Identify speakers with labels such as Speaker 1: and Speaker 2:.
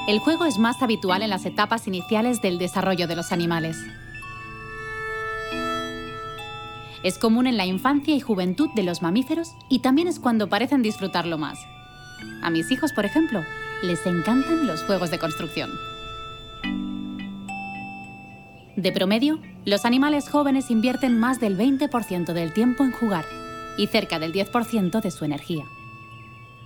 Speaker 1: El juego es más habitual en las etapas iniciales del desarrollo de los animales. Es común en la infancia y juventud de los mamíferos y también es cuando parecen disfrutarlo más. A mis hijos, por ejemplo, les encantan los juegos de construcción. De promedio, los animales jóvenes invierten más del 20% del tiempo en jugar y cerca del 10% de su energía.